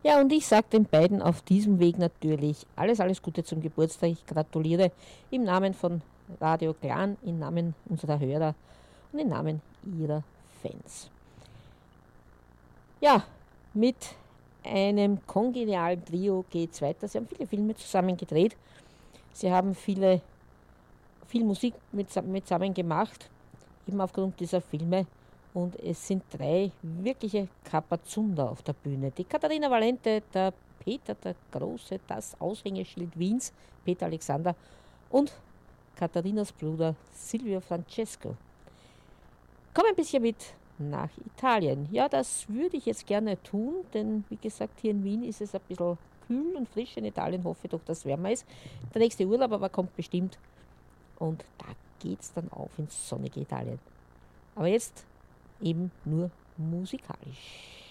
Ja, und ich sage den beiden auf diesem Weg natürlich alles, alles Gute zum Geburtstag. Ich gratuliere im Namen von Radio Clan, im Namen unserer Hörer und im Namen ihrer Fans. Ja, mit einem kongenialen Trio geht es weiter. Sie haben viele Filme zusammen gedreht. Sie haben viel Musik zusammen gemacht, eben aufgrund dieser Filme. Und es sind drei wirkliche Kapazunder auf der Bühne. Die Katharina Valente, der Peter der Große, das Aushängeschild Wiens, Peter Alexander und Katharinas Bruder Silvio Francesco. Komm ein bisschen mit nach Italien. Ja, das würde ich jetzt gerne tun, denn wie gesagt, hier in Wien ist es ein bisschen kühl und frisch. In Italien hoffe ich doch, dass es wärmer ist. Der nächste Urlaub aber kommt bestimmt und da geht es dann auf ins sonnige Italien. Aber jetzt eben nur musikalisch.